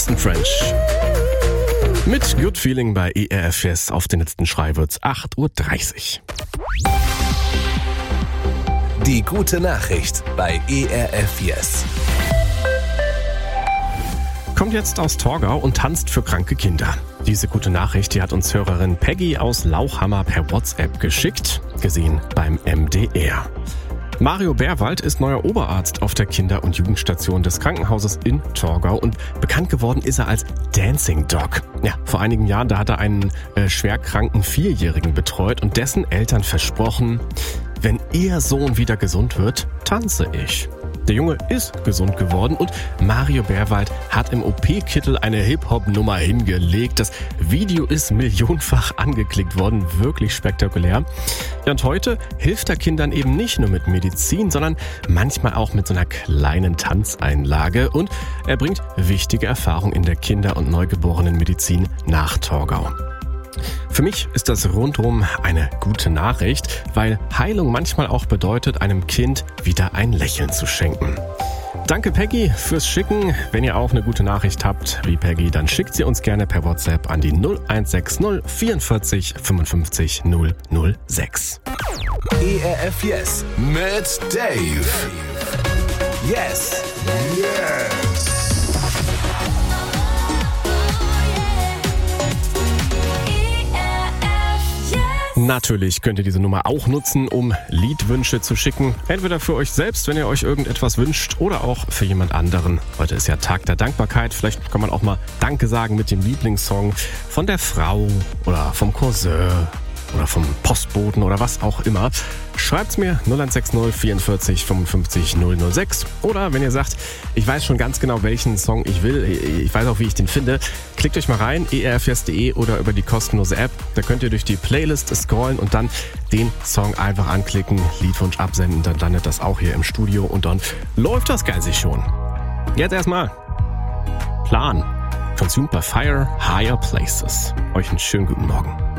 Jason French. Mit Good Feeling bei ERF Yes. Auf den letzten Schrei wird's 8:30 Uhr. Die gute Nachricht bei ERF Yes. Kommt jetzt aus Torgau und tanzt für kranke Kinder. Diese gute Nachricht, die hat uns Hörerin Peggy aus Lauchhammer per WhatsApp geschickt, gesehen beim MDR. Mario Bärwald ist neuer Oberarzt auf der Kinder- und Jugendstation des Krankenhauses in Torgau und bekannt geworden ist er als Dancing Dog. Ja, vor einigen Jahren, da hat er einen schwerkranken 4-Jährigen betreut und dessen Eltern versprochen, wenn ihr Sohn wieder gesund wird, tanze ich. Der Junge ist gesund geworden und Mario Bärwald hat im OP-Kittel eine Hip-Hop-Nummer hingelegt. Das Video ist millionenfach angeklickt worden, wirklich spektakulär. Ja, und heute hilft er Kindern eben nicht nur mit Medizin, sondern manchmal auch mit so einer kleinen Tanzeinlage. Und er bringt wichtige Erfahrungen in der Kinder- und Neugeborenenmedizin nach Torgau. Für mich ist das rundum eine gute Nachricht, weil Heilung manchmal auch bedeutet, einem Kind wieder ein Lächeln zu schenken. Danke Peggy fürs Schicken. Wenn ihr auch eine gute Nachricht habt wie Peggy, dann schickt sie uns gerne per WhatsApp an die 0160 44 55 006. ERF Yes mit Dave. Yes. Yes. Natürlich könnt ihr diese Nummer auch nutzen, um Liedwünsche zu schicken. Entweder für euch selbst, wenn ihr euch irgendetwas wünscht, oder auch für jemand anderen. Heute ist ja Tag der Dankbarkeit. Vielleicht kann man auch mal Danke sagen mit dem Lieblingssong von der Frau oder vom Cousin oder vom Postboten oder was auch immer. Schreibt's mir 0160 44 55 006. Oder wenn ihr sagt, ich weiß schon ganz genau, welchen Song ich will, ich weiß auch, wie ich den finde, klickt euch mal rein, erfs.de oder über die kostenlose App. Da könnt ihr durch die Playlist scrollen und dann den Song einfach anklicken, Liedwunsch absenden, dann landet das auch hier im Studio und dann läuft das Ganze schon. Jetzt erstmal Plan. Consumed by Fire, Higher Places. Euch einen schönen guten Morgen.